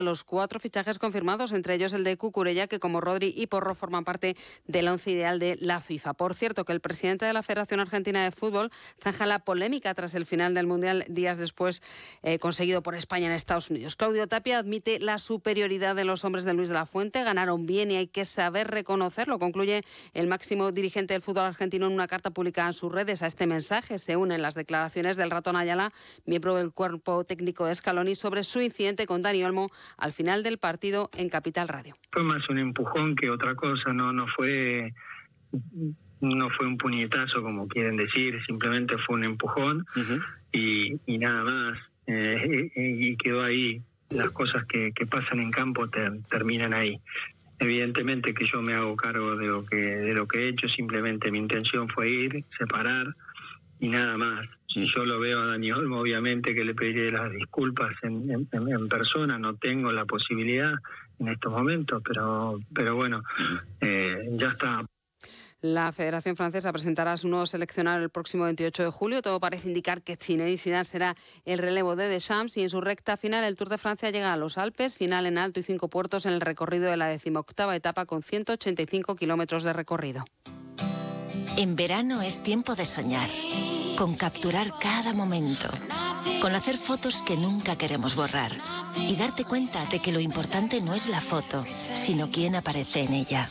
Los 4 fichajes confirmados, entre ellos el de Cucurella, que como Rodri y Porro forman parte del once ideal de la FIFA. Por cierto, que el presidente de la Federación Argentina de Fútbol zanja la polémica tras el final del Mundial días después conseguido por España en Estados Unidos. Claudio Tapia admite la superioridad de los hombres de Luis de la Fuente. Ganaron bien y hay que saber reconocerlo, concluye el máximo dirigente del fútbol argentino en una carta publicada en sus redes. A este mensaje se unen las declaraciones del Ratón Ayala, miembro del cuerpo técnico de Scaloni, sobre su incidente con Dani Olmo al final del partido en Capital Radio. Fue más un empujón que otra cosa, no fue un puñetazo como quieren decir, simplemente fue un empujón y nada más, y quedó ahí. Las cosas que pasan en campo terminan ahí. Evidentemente que yo me hago cargo de lo que he hecho, simplemente mi intención fue ir, separar y nada más. Si yo lo veo a Dani Olmo, obviamente que le pediré las disculpas en persona, no tengo la posibilidad en estos momentos, pero bueno, ya está. La Federación Francesa presentará a su nuevo seleccionador el próximo 28 de julio. Todo parece indicar que Zinedine Zidane será el relevo de Deschamps y en su recta final el Tour de Francia llega a los Alpes, final en alto y 5 puertos en el recorrido de la 18ª etapa con 185 kilómetros de recorrido. En verano es tiempo de soñar, con capturar cada momento, con hacer fotos que nunca queremos borrar y darte cuenta de que lo importante no es la foto, sino quién aparece en ella.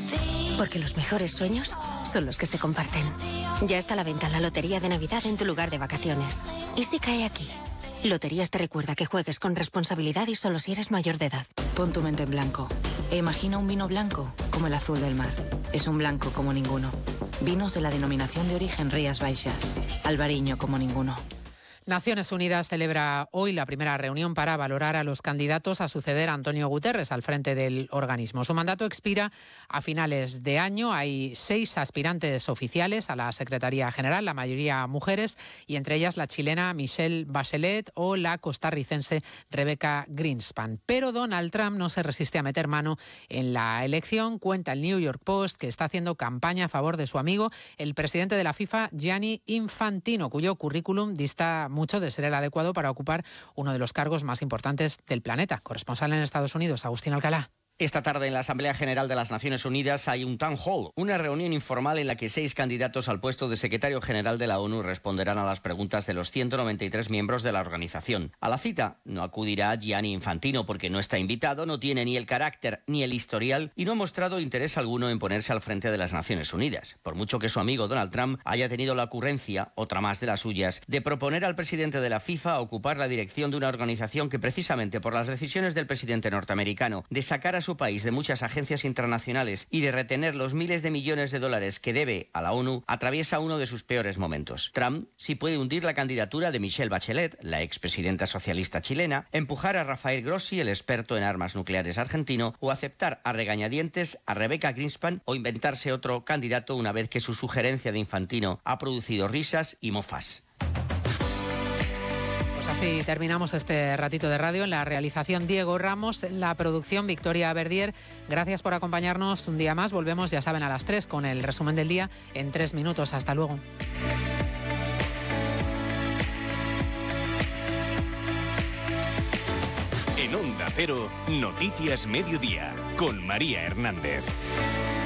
Porque los mejores sueños son los que se comparten. Ya está a la venta la Lotería de Navidad en tu lugar de vacaciones. ¿Y si cae aquí? Loterías te recuerda que juegues con responsabilidad y solo si eres mayor de edad. Pon tu mente en blanco e imagina un vino blanco como el azul del mar. Es un blanco como ninguno. Vinos de la denominación de origen Rías Baixas. Albariño como ninguno. Naciones Unidas celebra hoy la primera reunión para valorar a los candidatos a suceder a Antonio Guterres al frente del organismo. Su mandato expira a finales de año. Hay 6 aspirantes oficiales a la Secretaría General, la mayoría mujeres, y entre ellas la chilena Michelle Bachelet o la costarricense Rebecca Greenspan. Pero Donald Trump no se resiste a meter mano en la elección. Cuenta el New York Post que está haciendo campaña a favor de su amigo, el presidente de la FIFA, Gianni Infantino, cuyo currículum dista mucho de ser el adecuado para ocupar uno de los cargos más importantes del planeta. Corresponsal en Estados Unidos, Agustín Alcalá. Esta tarde en la Asamblea General de las Naciones Unidas hay un town hall, una reunión informal en la que 6 candidatos al puesto de secretario general de la ONU responderán a las preguntas de los 193 miembros de la organización. A la cita no acudirá Gianni Infantino porque no está invitado, no tiene ni el carácter ni el historial y no ha mostrado interés alguno en ponerse al frente de las Naciones Unidas. Por mucho que su amigo Donald Trump haya tenido la ocurrencia, otra más de las suyas, de proponer al presidente de la FIFA a ocupar la dirección de una organización que precisamente por las decisiones del presidente norteamericano de sacar a su país de muchas agencias internacionales y de retener los miles de millones de dólares que debe a la ONU, atraviesa uno de sus peores momentos. Trump sí puede hundir la candidatura de Michelle Bachelet, la expresidenta socialista chilena, empujar a Rafael Grossi, el experto en armas nucleares argentino, o aceptar a regañadientes a Rebecca Greenspan o inventarse otro candidato una vez que su sugerencia de Infantino ha producido risas y mofas. Así terminamos este ratito de radio. En la realización Diego Ramos, en la producción Victoria Verdier. Gracias por acompañarnos un día más. Volvemos, ya saben, a las 3 con el resumen del día en 3 minutos. Hasta luego. En Onda Cero, Noticias Mediodía, con María Hernández.